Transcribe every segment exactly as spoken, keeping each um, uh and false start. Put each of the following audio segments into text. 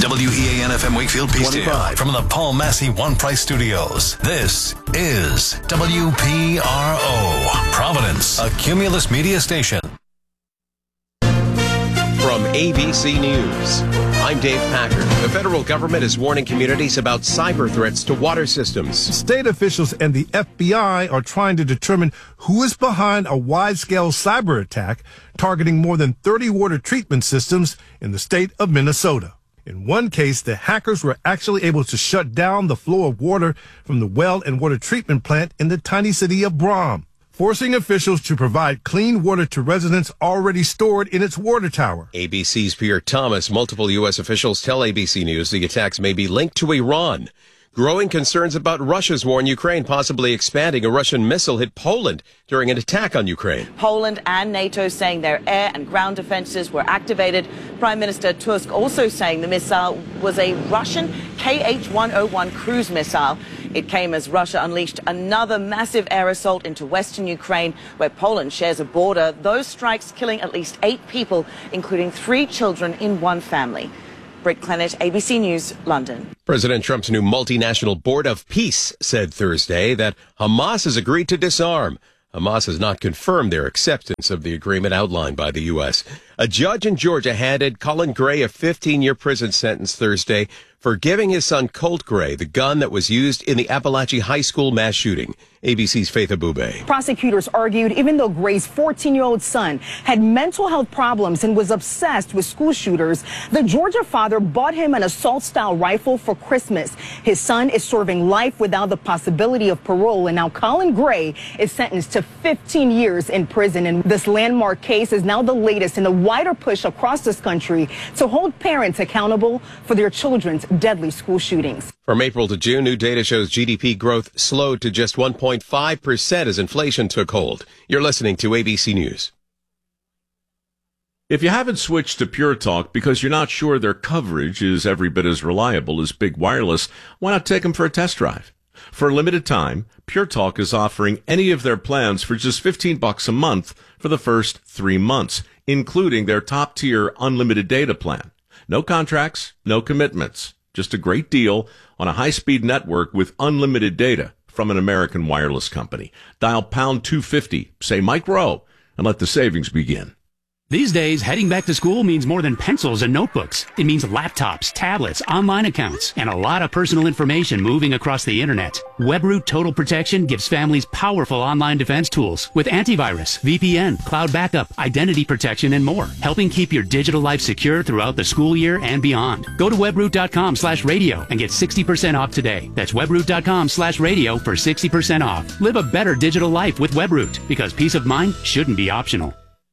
W E A N F M Wakefield Peaceville from the Paul Massey One Price Studios. This is W P R O, Providence, a Cumulus Media station. From A B C News, I'm Dave Packer. The federal government is warning communities about cyber threats to water systems. State officials and the F B I are trying to determine who is behind a wide-scale cyber attack targeting more than thirty water treatment systems in the state of Minnesota. In one case, the hackers were actually able to shut down the flow of water from the well and water treatment plant in the tiny city of Brom, forcing officials to provide clean water to residents already stored in its water tower. A B C's Pierre Thomas. Multiple U S officials tell A B C News the attacks may be linked to Iran. Growing concerns about Russia's war in Ukraine, possibly expanding. A Russian missile hit Poland during an attack on Ukraine. Poland and NATO saying their air and ground defenses were activated. Prime Minister Tusk also saying the missile was a Russian K H one oh one cruise missile. It came as Russia unleashed another massive air assault into western Ukraine, where Poland shares a border. Those strikes killing at least eight people, including three children in one family. Britt Clennett, A B C News, London. President Trump's new multinational Board of Peace said Thursday that Hamas has agreed to disarm. Hamas has not confirmed their acceptance of the agreement outlined by the U S. A judge in Georgia handed Colin Gray a fifteen-year prison sentence Thursday for giving his son Colt Gray the gun that was used in the Appalachia High School mass shooting. A B C's Faith Abube. Prosecutors argued even though Gray's fourteen-year-old son had mental health problems and was obsessed with school shooters, the Georgia father bought him an assault-style rifle for Christmas. His son is serving life without the possibility of parole, and now Colin Gray is sentenced to fifteen years in prison. And this landmark case is now the latest in a wider push across this country to hold parents accountable for their children's deadly school shootings. From April to June, new data shows G D P growth slowed to just one point five percent as inflation took hold. You're listening to A B C News. If you haven't switched to Pure Talk because you're not sure their coverage is every bit as reliable as Big Wireless, why not take them for a test drive? For a limited time, Pure Talk is offering any of their plans for just fifteen bucks a month for the first three months, including their top-tier unlimited data plan. No contracts, no commitments. Just a great deal on a high-speed network with unlimited data from an American wireless company. Dial pound two fifty, say Mike Rowe, and let the savings begin. These days, heading back to school means more than pencils and notebooks. It means laptops, tablets, online accounts, and a lot of personal information moving across the internet. WebRoot Total Protection gives families powerful online defense tools with antivirus, V P N, cloud backup, identity protection, and more, helping keep your digital life secure throughout the school year and beyond. Go to webroot.com slash radio and get sixty percent off today. That's webroot.com slash radio for sixty percent off. Live a better digital life with WebRoot, because peace of mind shouldn't be optional.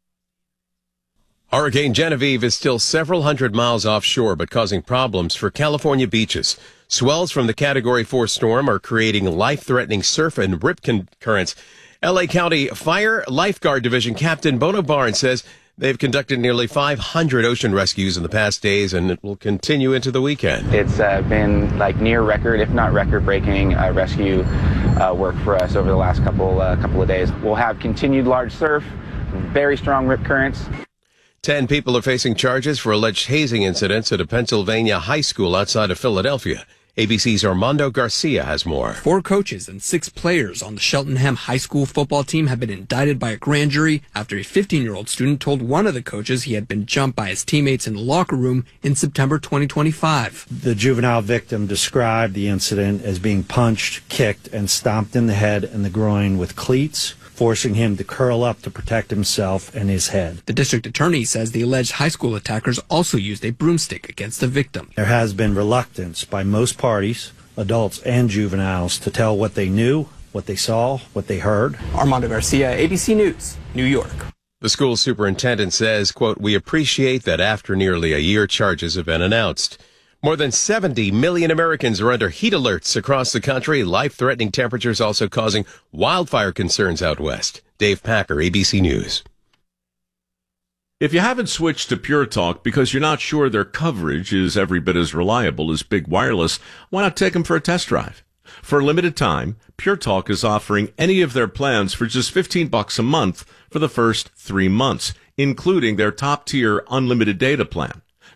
Hurricane Genevieve is still several hundred miles offshore, but causing problems for California beaches. Swells from the Category four storm are creating life-threatening surf and rip currents. L A County Fire Lifeguard Division Captain Bono Barnes says they've conducted nearly five hundred ocean rescues in the past days, and it will continue into the weekend. It's uh, been like near record, if not record-breaking, uh, rescue uh, work for us over the last couple uh, couple of days. We'll have continued large surf, very strong rip currents. Ten people are facing charges for alleged hazing incidents at a Pennsylvania high school outside of Philadelphia. A B C's Armando Garcia has more. Four coaches and six players on the Cheltenham High School football team have been indicted by a grand jury after a fifteen-year-old student told one of the coaches he had been jumped by his teammates in the locker room in September twenty twenty-five. The juvenile victim described the incident as being punched, kicked, and stomped in the head and the groin with cleats, forcing him to curl up to protect himself and his head. The district attorney says the alleged high school attackers also used a broomstick against the victim. There has been reluctance by most parties, adults and juveniles, to tell what they knew, what they saw, what they heard. Armando Garcia, A B C News, New York. The school superintendent says, quote, "We appreciate that after nearly a year, charges have been announced." More than seventy million Americans are under heat alerts across the country. Life-threatening temperatures also causing wildfire concerns out west. Dave Packer, A B C News. If you haven't switched to Pure Talk because you're not sure their coverage is every bit as reliable as Big Wireless, why not take them for a test drive? For a limited time, Pure Talk is offering any of their plans for just fifteen bucks a month for the first three months, including their top-tier unlimited data plan.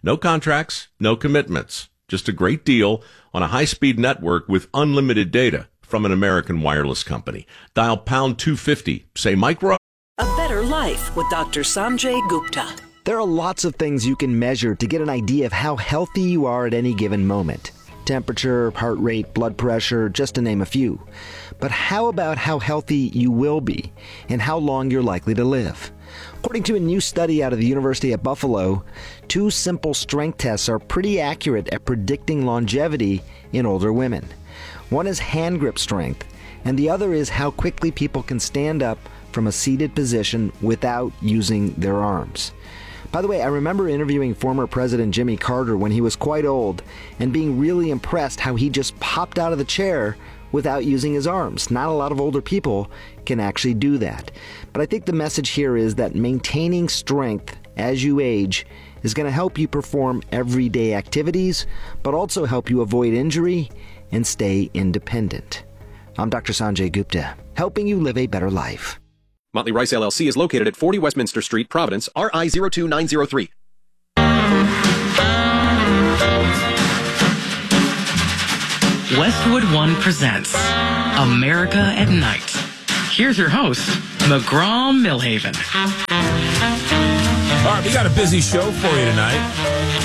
No contracts, no commitments. Just a great deal on a high-speed network with unlimited data from an American wireless company. Dial pound two fifty. Say Mike Rowe. A Better Life with Doctor Sanjay Gupta. There are lots of things you can measure to get an idea of how healthy you are at any given moment. Temperature, heart rate, blood pressure, just to name a few. But how about how healthy you will be and how long you're likely to live? According to a new study out of the University at Buffalo, two simple strength tests are pretty accurate at predicting longevity in older women. One is hand grip strength, and the other is how quickly people can stand up from a seated position without using their arms. By the way, I remember interviewing former President Jimmy Carter when he was quite old and being really impressed how he just popped out of the chair without using his arms. Not a lot of older people can actually do that. But I think the message here is that maintaining strength as you age is going to help you perform everyday activities, but also help you avoid injury and stay independent. I'm Doctor Sanjay Gupta, helping you live a better life. Motley Rice L L C is located at forty Westminster Street, Providence, R I zero two nine zero three. Westwood One presents America at Night. Here's your host, McGraw Millhaven. All right, we got a busy show for you tonight.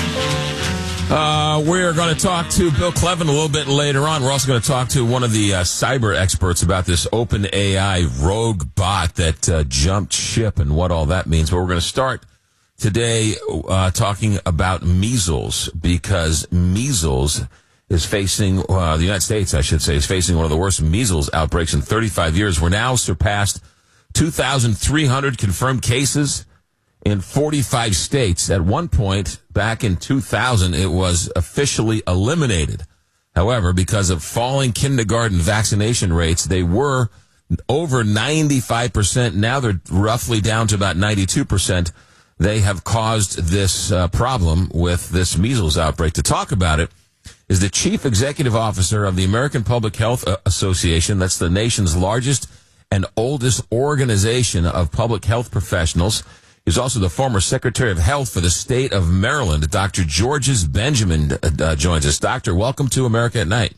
Uh, we're going to talk to Bill Clevin a little bit later on. We're also going to talk to one of the uh, cyber experts about this OpenAI rogue bot that uh, jumped ship and what all that means. But we're going to start today uh, talking about measles, because measles is facing, uh, the United States, I should say, is facing one of the worst measles outbreaks in thirty-five years. We're now surpassed two thousand three hundred confirmed cases in forty-five states. At one point, back in two thousand, it was officially eliminated. However, because of falling kindergarten vaccination rates, they were over ninety-five percent. Now they're roughly down to about ninety-two percent. They have caused this uh, problem with this measles outbreak. To talk about it is the chief executive officer of the American Public Health Association. That's the nation's largest and oldest organization of public health professionals. He's also the former Secretary of Health for the state of Maryland. Doctor Georges Benjamin uh, joins us. Doctor, welcome to America at Night.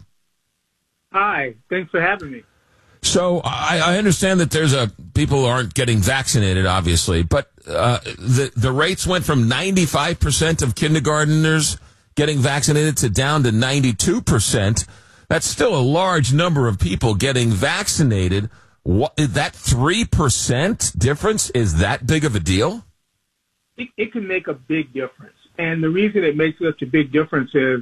Hi, thanks for having me. So I, I understand that there's a people aren't getting vaccinated, obviously, but uh, the the rates went from ninety-five percent of kindergartners getting vaccinated to down to ninety-two percent. That's still a large number of people getting vaccinated. What, that three percent difference, is that big of a deal? It, it can make a big difference. And the reason it makes such a big difference is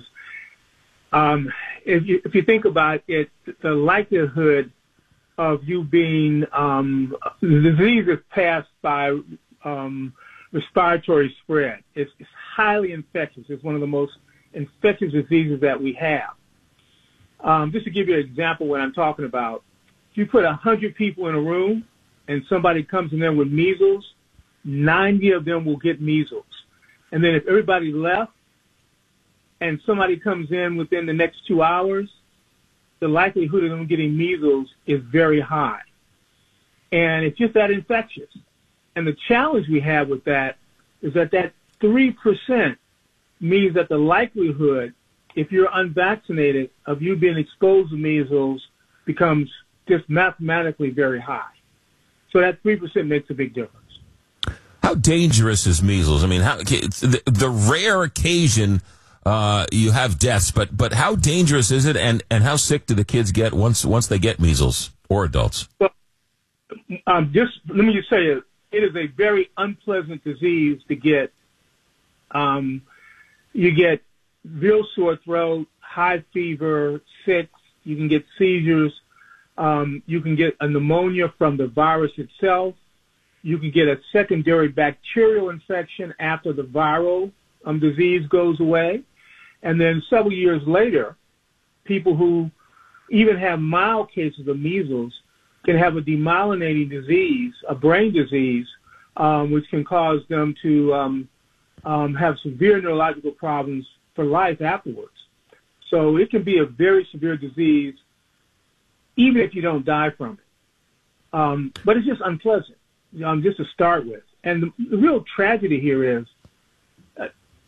um, if, you, if you think about it, the likelihood of you being, um, the disease is passed by um, respiratory spread. It's, it's highly infectious. It's one of the most infectious diseases that we have. Um, just to give you an example of what I'm talking about, if you put one hundred people in a room and somebody comes in there with measles, ninety of them will get measles. And then if everybody left and somebody comes in within the next two hours, the likelihood of them getting measles is very high. And it's just that infectious. And the challenge we have with that is that that three percent means that the likelihood, if you're unvaccinated, of you being exposed to measles becomes just mathematically very high. So that three percent makes a big difference. How dangerous is measles? I mean, how, it's the, the rare occasion uh, you have deaths, but but how dangerous is it, and, and how sick do the kids get once once they get measles, or adults? Well, um, just let me just say it. It is a very unpleasant disease to get. Um, you get real sore throat, high fever, sick. You can get seizures. Um, you can get a pneumonia from the virus itself. You can get a secondary bacterial infection after the viral um, disease goes away. And then several years later, people who even have mild cases of measles can have a demyelinating disease, a brain disease, um, which can cause them to um, um, have severe neurological problems for life afterwards. So it can be a very severe disease, even if you don't die from it. Um, but it's just unpleasant, um, just to start with. And the, the real tragedy here is uh,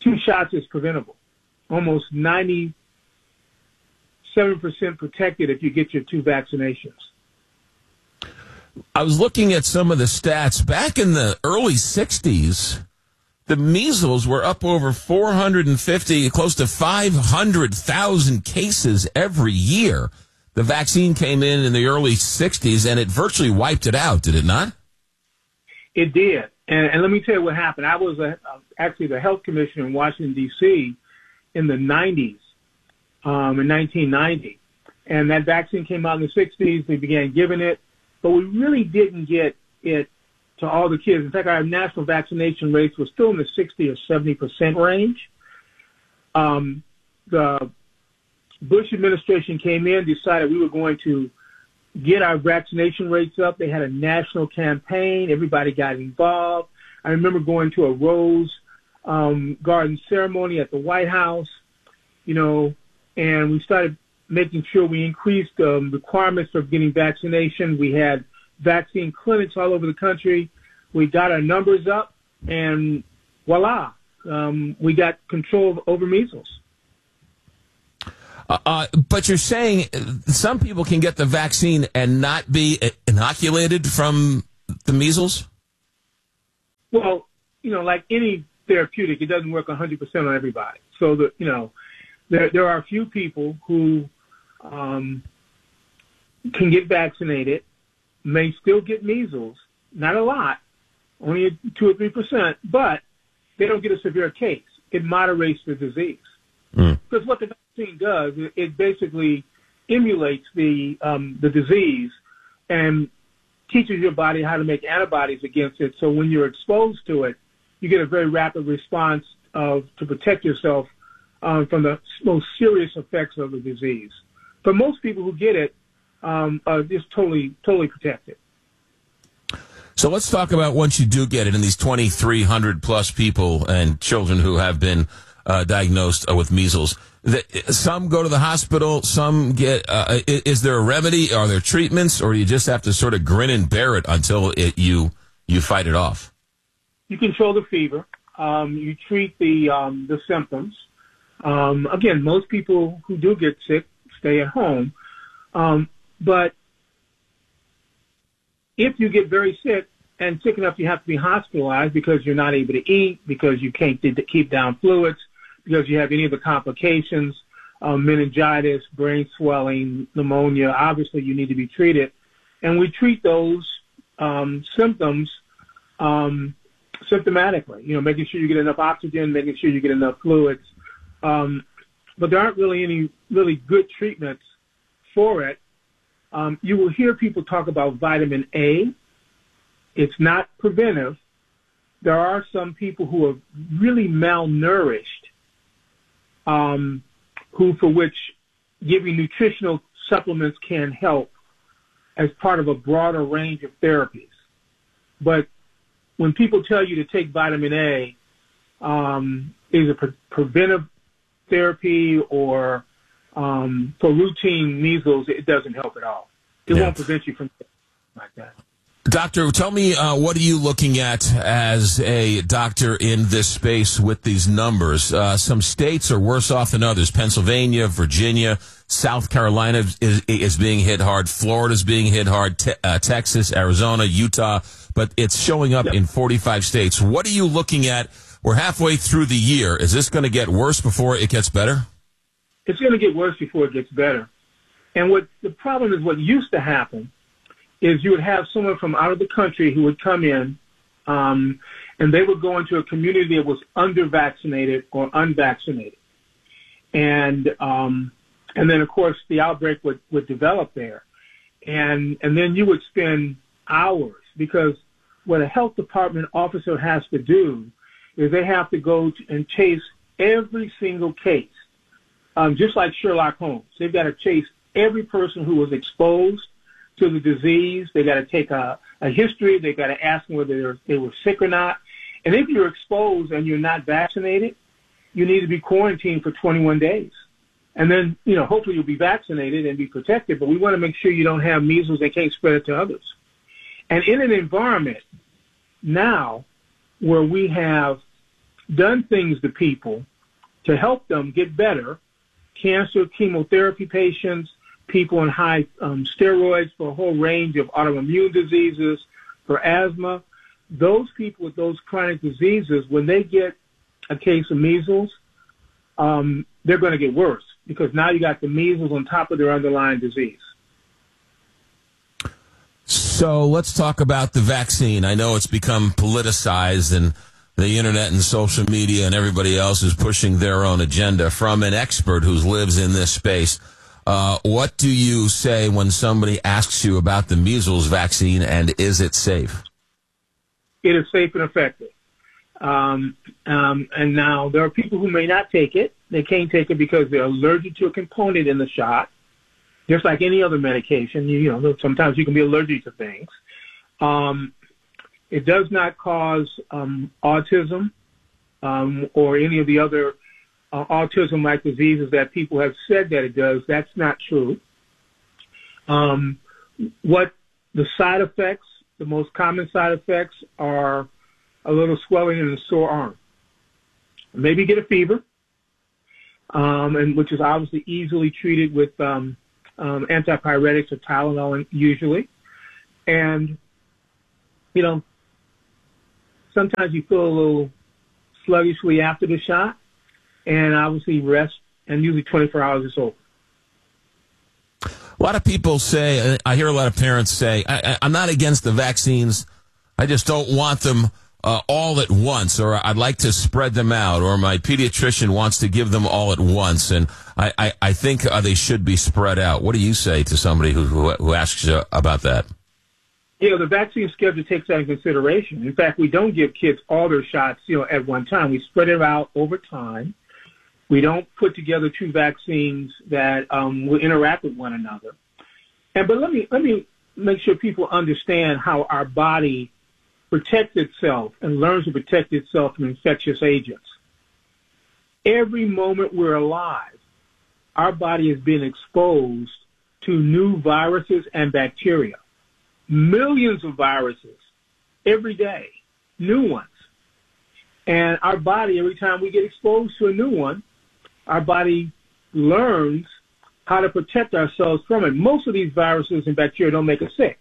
two shots is preventable. Almost ninety-seven percent protected if you get your two vaccinations. I was looking at some of the stats. Back in the early sixties, the measles were up over four hundred fifty, close to five hundred thousand cases every year. The vaccine came in in the early sixties, and it virtually wiped it out, did it not? It did. And, and let me tell you what happened. I was a, actually the health commissioner in Washington, D C in the nineties, um, in nineteen ninety. And that vaccine came out in the sixties. They began giving it. But we really didn't get it to all the kids. In fact, our national vaccination rates were still in the sixty or seventy percent range. Um, the Bush administration came in, decided we were going to get our vaccination rates up. They had a national campaign. Everybody got involved. I remember going to a Rose um, Garden ceremony at the White House, you know, and we started making sure we increased um, requirements for getting vaccination. We had vaccine clinics all over the country. We got our numbers up, and voila, um, we got control over measles. Uh, uh, but you're saying some people can get the vaccine and not be inoculated from the measles? Well, you know, like any therapeutic, it doesn't work one hundred percent on everybody. So, the, you know, there there are a few people who um, can get vaccinated, may still get measles, not a lot, only two or three percent, but they don't get a severe case. It moderates the disease. Mm. Because what the vaccine does, it basically emulates the um, the disease and teaches your body how to make antibodies against it. So when you're exposed to it, you get a very rapid response of to protect yourself um, from the most serious effects of the disease. For most people who get it, um, are just totally, totally protected. So let's talk about once you do get it, and these twenty-three hundred plus people and children who have been uh, diagnosed uh, with measles. The, some go to the hospital, some get, uh, is there a remedy? Are there treatments, or do you just have to sort of grin and bear it until it, you you fight it off? You control the fever. Um, you treat the um, the symptoms. Um, again, most people who do get sick stay at home. Um, but if you get very sick and sick enough you have to be hospitalized because you're not able to eat, because you can't keep down fluids, because you have any of the complications, um, meningitis, brain swelling, pneumonia, obviously you need to be treated. And we treat those um, symptoms um, symptomatically, you know, making sure you get enough oxygen, making sure you get enough fluids. Um, but there aren't really any really good treatments for it. Um, you will hear people talk about vitamin A. It's not preventive. There are some people who are really malnourished, um, who for which giving nutritional supplements can help as part of a broader range of therapies. But when people tell you to take vitamin A, um, is a pre- preventive therapy or um, for routine measles, it doesn't help at all. It yeah. won't prevent you from like that. Doctor, tell me, uh, what are you looking at as a doctor in this space with these numbers? Uh, some states are worse off than others. Pennsylvania, Virginia, South Carolina is, is being hit hard. Florida is being hit hard. Te- uh, Texas, Arizona, Utah, but it's showing up yep. in forty-five states. What are you looking at? We're halfway through the year. Is this going to get worse before it gets better? It's going to get worse before it gets better. And what the problem is, what used to happen is you would have someone from out of the country who would come in, um, and they would go into a community that was under-vaccinated or unvaccinated. And um, and then, of course, the outbreak would, would develop there. And and then you would spend hours, because what a health department officer has to do is they have to go to and chase every single case, um, just like Sherlock Holmes. They've got to chase every person who was exposed to the disease. They got to take a, a history. They got to ask them whether they were, they were sick or not. And if you're exposed and you're not vaccinated, you need to be quarantined for twenty-one days. And then, you know, hopefully you'll be vaccinated and be protected. But we want to make sure you don't have measles and can't spread it to others. And in an environment now where we have done things to people to help them get better. Cancer, chemotherapy patients, people on high um, steroids for a whole range of autoimmune diseases, for asthma. Those people with those chronic diseases, when they get a case of measles, um, they're going to get worse because now you got the measles on top of their underlying disease. So let's talk about the vaccine. I know it's become politicized and the internet and social media and everybody else is pushing their own agenda. From an expert who lives in this space, uh, what do you say when somebody asks you about the measles vaccine and is it safe? It is safe and effective. Um, um, and now there are people who may not take it. They can't take it because they're allergic to a component in the shot. Just like any other medication, you, you know, sometimes you can be allergic to things. Um, it does not cause um, autism um, or any of the other uh, autism-like diseases that people have said that it does. That's not true. Um, what the side effects, the most common side effects are a little swelling in the sore arm. Maybe get a fever, um, and which is obviously easily treated with um, Um, antipyretics or Tylenol usually. And, you know, sometimes you feel a little sluggishly after the shot, and obviously rest, and usually twenty-four hours is over. A lot of people say, I hear a lot of parents say, I, I, I'm not against the vaccines, I just don't want them uh, all at once, or I'd like to spread them out, or my pediatrician wants to give them all at once, and I, I, I think uh, they should be spread out. What do you say to somebody who, who, who asks you about that? You know, the vaccine schedule takes that into consideration. In fact, we don't give kids all their shots, you know, at one time. We spread it out over time. We don't put together two vaccines that um, will interact with one another. And but let me let me make sure people understand how our body protects itself and learns to protect itself from infectious agents. Every moment we're alive, our body has been exposed to new viruses and bacteria. Millions of viruses every day, new ones. And our body, every time we get exposed to a new one, our body learns how to protect ourselves from it. Most of these viruses and bacteria don't make us sick.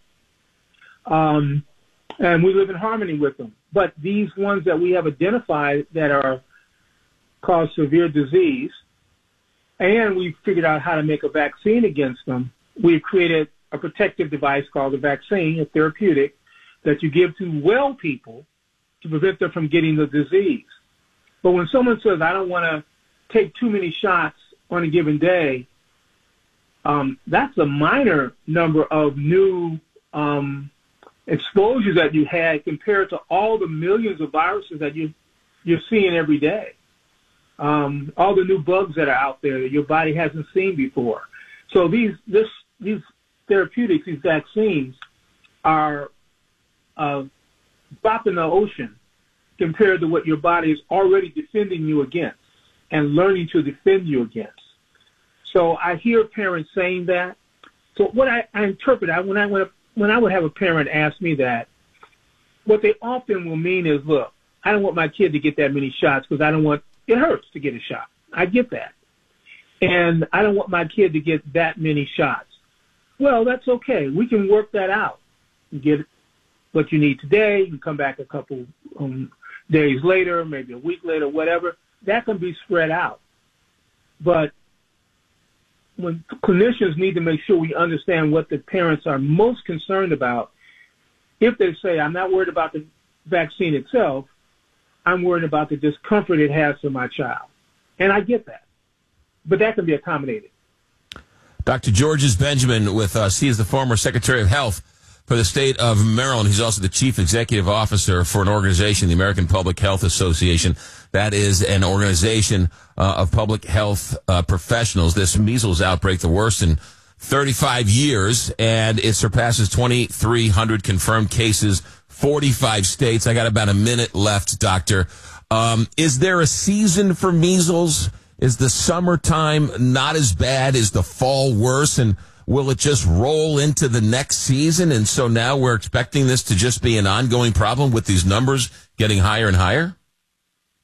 Um, and we live in harmony with them. But these ones that we have identified that are cause severe disease, and we've figured out how to make a vaccine against them, we've created a protective device called a vaccine, a therapeutic, that you give to well people to prevent them from getting the disease. But when someone says, I don't want to take too many shots on a given day, um, that's a minor number of new um, exposures that you had compared to all the millions of viruses that you, you're seeing every day. Um, all the new bugs that are out there that your body hasn't seen before. So these this these therapeutics, these vaccines, are uh, drop in the ocean compared to what your body is already defending you against and learning to defend you against. So I hear parents saying that. So what I, I interpret, I, when I when, when I would have a parent ask me that, what they often will mean is, look, I don't want my kid to get that many shots because I don't want, it hurts to get a shot. I get that. And I don't want my kid to get that many shots. Well, that's okay. We can work that out. You get what you need today. You can come back a couple um, days later, maybe a week later, whatever. That can be spread out. But when clinicians need to make sure we understand what the parents are most concerned about, if they say, I'm not worried about the vaccine itself, I'm worried about the discomfort it has for my child. And I get that. But that can be accommodated. Doctor Georges Benjamin with us. He is the former Secretary of Health for the state of Maryland. He's also the Chief Executive Officer for an organization, the American Public Health Association. That is an organization uh, of public health uh, professionals. This measles outbreak, the worst in thirty-five years, and it surpasses twenty-three hundred confirmed cases, forty-five states. I got about a minute left, Doctor. Um, is there a season for measles? Is the summertime not as bad? Is the fall worse? And will it just roll into the next season? And so now we're expecting this to just be an ongoing problem with these numbers getting higher and higher?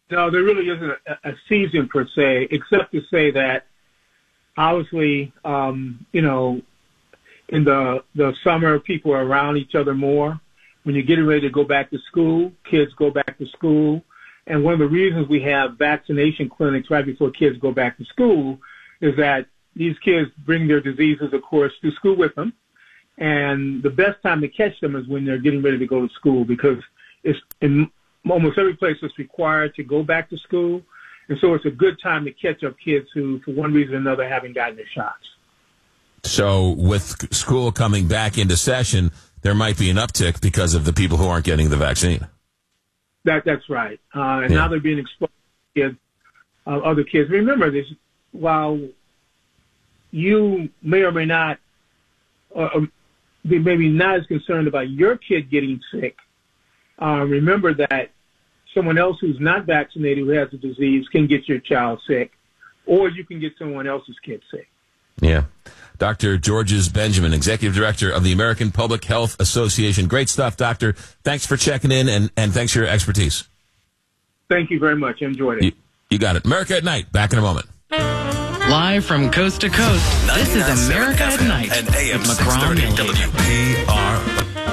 No, there really isn't a, a season per se, except to say that obviously, um, you know, in the, the summer, people are around each other more. When you're getting ready to go back to school, kids go back to school. And one of the reasons we have vaccination clinics right before kids go back to school is that these kids bring their diseases, of course, to school with them. And the best time to catch them is when they're getting ready to go to school, because it's in almost every place it's required to go back to school. And so it's a good time to catch up kids who, for one reason or another, haven't gotten their shots. So with school coming back into session, there might be an uptick because of the people who aren't getting the vaccine. That That's right. Uh, and yeah. now they're being exposed to kids, uh, other kids. Remember this, while you may or may not, or be maybe not as concerned about your kid getting sick, uh, remember that someone else who's not vaccinated who has the disease can get your child sick, or you can get someone else's kid sick. Yeah. Doctor Georges Benjamin, Executive Director of the American Public Health Association. Great stuff, Doctor. Thanks for checking in, and, and thanks for your expertise. Thank you very much. I enjoyed it. You, you got it. America at Night. Back in a moment. Live from coast to coast, this is America at Night and A M with six thirty McGraw W P R.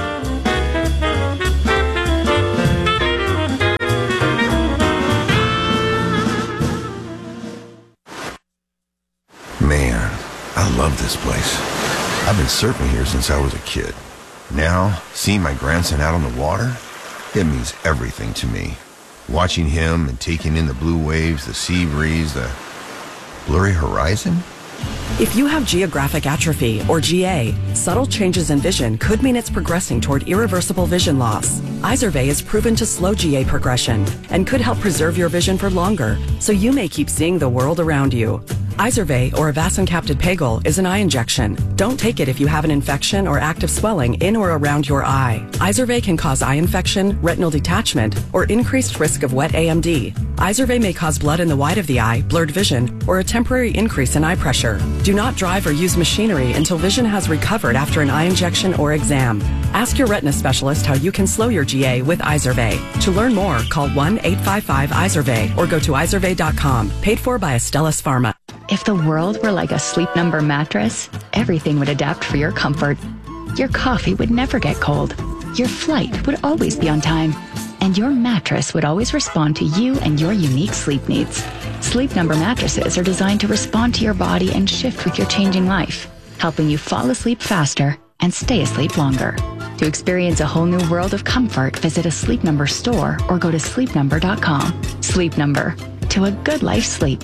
Man, I love this place. I've been surfing here since I was a kid. Now, seeing my grandson out on the water, it means everything to me. Watching him and taking in the blue waves, the sea breeze, the blurry horizon. If you have geographic atrophy, or G A, subtle changes in vision could mean it's progressing toward irreversible vision loss. Izervay is proven to slow G A progression and could help preserve your vision for longer, so you may keep seeing the world around you. Izervay, or avacincaptad pegol, is an eye injection. Don't take it if you have an infection or active swelling in or around your eye. Izervay can cause eye infection, retinal detachment, or increased risk of wet A M D. Izervay may cause blood in the white of the eye, blurred vision, or a temporary increase in eye pressure. Do not drive or use machinery until vision has recovered after an eye injection or exam. Ask your retina specialist how you can slow your G A with Izervay. To learn more, call one eight five five Izervay or go to izervay dot com. Paid for by Astellas Pharma. If the world were like a Sleep Number mattress, everything would adapt for your comfort. Your coffee would never get cold. Your flight would always be on time. And your mattress would always respond to you and your unique sleep needs. Sleep Number mattresses are designed to respond to your body and shift with your changing life, helping you fall asleep faster and stay asleep longer. To experience a whole new world of comfort, visit a Sleep Number store or go to sleep number dot com. Sleep Number. To a good life sleep.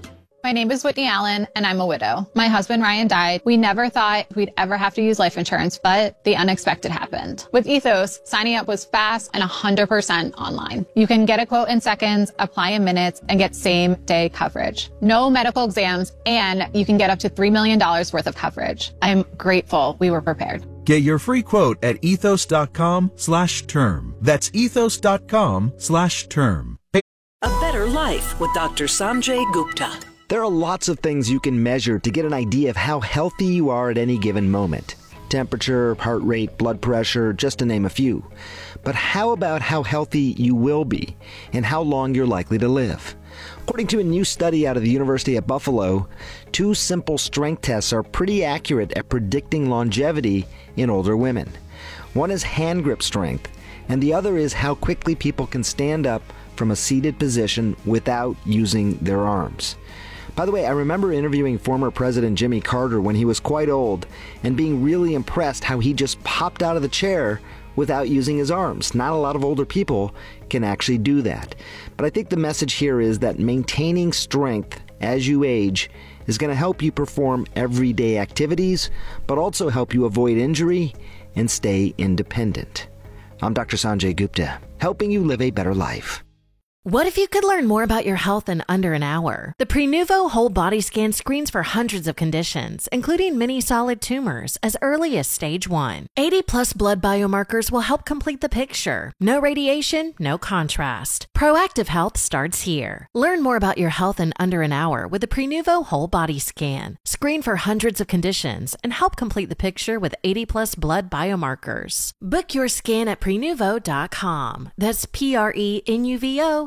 My name is Whitney Allen, and I'm a widow. My husband, Ryan, died. We never thought we'd ever have to use life insurance, but the unexpected happened. With Ethos, signing up was fast and one hundred percent online. You can get a quote in seconds, apply in minutes, and get same-day coverage. No medical exams, and you can get up to three million dollars worth of coverage. I'm grateful we were prepared. Get your free quote at ethos dot com slash term. That's ethos dot com slash term. A Better Life with Doctor Sanjay Gupta. There are lots of things you can measure to get an idea of how healthy you are at any given moment. Temperature, heart rate, blood pressure, just to name a few. But how about how healthy you will be and how long you're likely to live? According to a new study out of the University of Buffalo, two simple strength tests are pretty accurate at predicting longevity in older women. One is hand grip strength, and the other is how quickly people can stand up from a seated position without using their arms. By the way, I remember interviewing former President Jimmy Carter when he was quite old and being really impressed how he just popped out of the chair without using his arms. Not a lot of older people can actually do that. But I think the message here is that maintaining strength as you age is going to help you perform everyday activities, but also help you avoid injury and stay independent. I'm Doctor Sanjay Gupta, helping you live a better life. What if you could learn more about your health in under an hour? The Prenuvo Whole Body Scan screens for hundreds of conditions, including many solid tumors, as early as stage one. eighty plus blood biomarkers will help complete the picture. No radiation, no contrast. Proactive health starts here. Learn more about your health in under an hour with the Prenuvo Whole Body Scan. Screen for hundreds of conditions and help complete the picture with eighty plus blood biomarkers. Book your scan at prenuvo dot com. That's P R E N U V O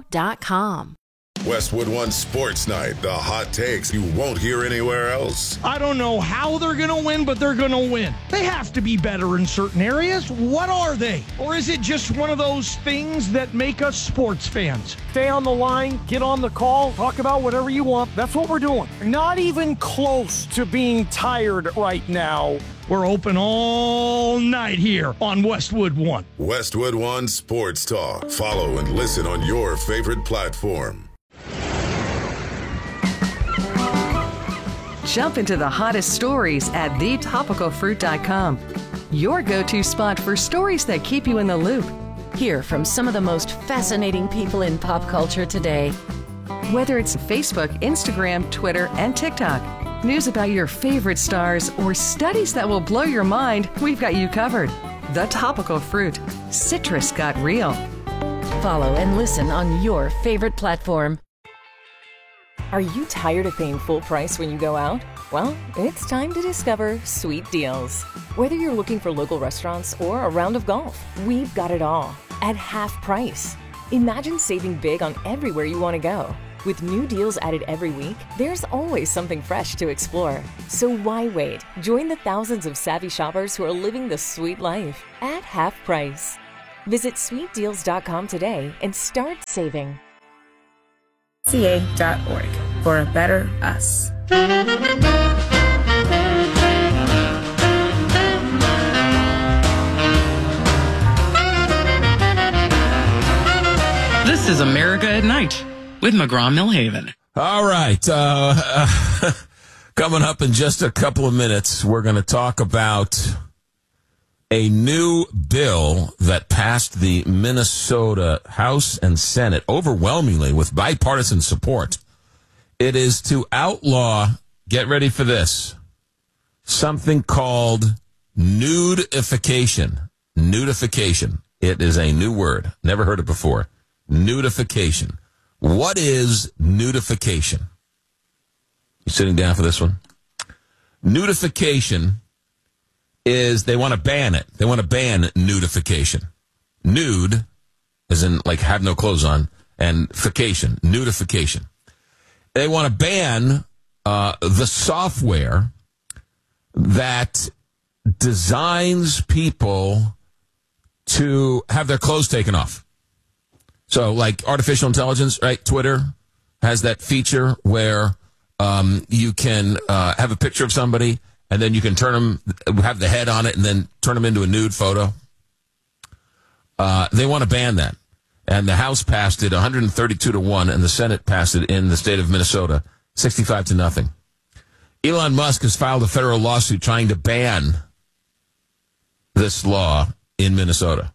dot com. Westwood One Sports Night, the hot takes you won't hear anywhere else. I don't know how they're going to win, but they're going to win. They have to be better in certain areas. What are they? Or is it just one of those things that make us sports fans? Stay on the line, get on the call, talk about whatever you want. That's what we're doing. Not even close to being tired right now. We're open all night here on Westwood One. Westwood One Sports Talk. Follow and listen on your favorite platform. Jump into the hottest stories at the topical fruit dot com. Your go-to spot for stories that keep you in the loop. Hear from some of the most fascinating people in pop culture today. Whether it's Facebook, Instagram, Twitter, and TikTok, news about your favorite stars, or studies that will blow your mind, we've got you covered. The Topical Fruit. Citrus got real. Follow and listen on your favorite platform. Are you tired of paying full price when you go out? Well, it's time to discover Sweet Deals. Whether you're looking for local restaurants or a round of golf, we've got it all at half price. Imagine saving big on everywhere you want to go. With new deals added every week, there's always something fresh to explore. So why wait? Join the thousands of savvy shoppers who are living the sweet life at half price. Visit sweet deals dot com today and start saving. C A dot org for a better us. This is America at Night with McGraw-Millhaven. All right. Uh, uh, coming up in just a couple of minutes, we're going to talk about a new bill that passed the Minnesota House and Senate overwhelmingly with bipartisan support. It is to outlaw, get ready for this, something called nudification. Nudification. It is a new word. Never heard it before. Nudification. What is nudification? You sitting down for this one? Nudification is they want to ban it. They want to ban nudification. Nude, as in like have no clothes on, and fication, nudification. They want to ban uh, the software that designs people to have their clothes taken off. So like artificial intelligence, right? Twitter has that feature where um, you can uh, have a picture of somebody and then you can turn them, have the head on it, and then turn them into a nude photo. Uh, they want to ban that. And the House passed it one hundred thirty-two to one, and the Senate passed it in the state of Minnesota, sixty-five to nothing. Elon Musk has filed a federal lawsuit trying to ban this law in Minnesota.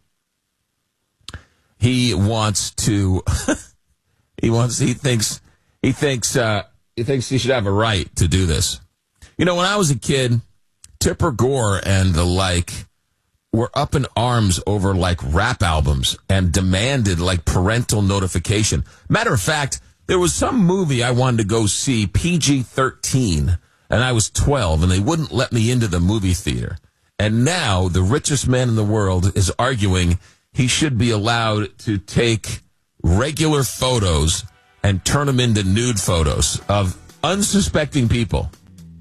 He wants to, he wants, he thinks, he thinks, uh, he thinks he should have a right to do this. You know, when I was a kid, Tipper Gore and the like were up in arms over like rap albums and demanded like parental notification. Matter of fact, there was some movie I wanted to go see, P G thirteen, and I was twelve, and they wouldn't let me into the movie theater. And now the richest man in the world is arguing he should be allowed to take regular photos and turn them into nude photos of unsuspecting people.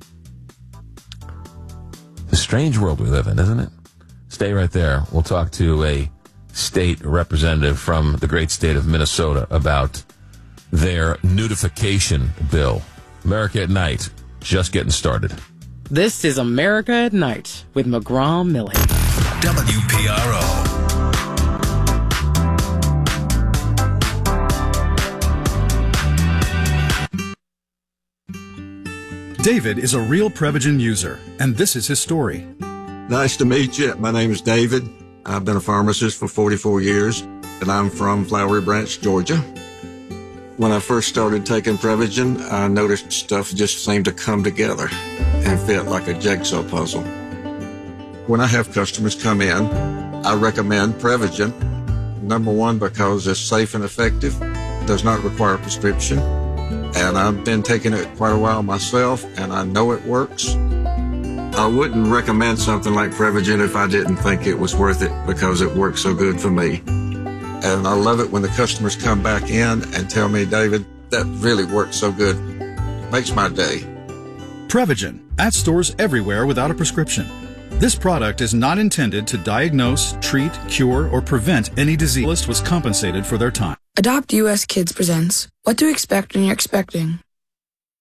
It's a strange world we live in, isn't it? Stay right there. We'll talk to a state representative from the great state of Minnesota about their nudification bill. America at Night, just getting started. This is America at Night with McGraw-Millhaven. W P R O. David is a real Prevagen user, and this is his story. Nice to meet you. My name is David. I've been a pharmacist for forty-four years, and I'm from Flowery Branch, Georgia. When I first started taking Prevagen, I noticed stuff just seemed to come together and fit like a jigsaw puzzle. When I have customers come in, I recommend Prevagen. Number one, because it's safe and effective, does not require a prescription, and I've been taking it quite a while myself, and I know it works. I wouldn't recommend something like Prevagen if I didn't think it was worth it because it works so good for me. And I love it when the customers come back in and tell me, David, that really worked so good. Makes my day. Prevagen, at stores everywhere without a prescription. This product is not intended to diagnose, treat, cure, or prevent any disease. The list was compensated for their time. Adopt U S Kids presents What to Expect When You're Expecting.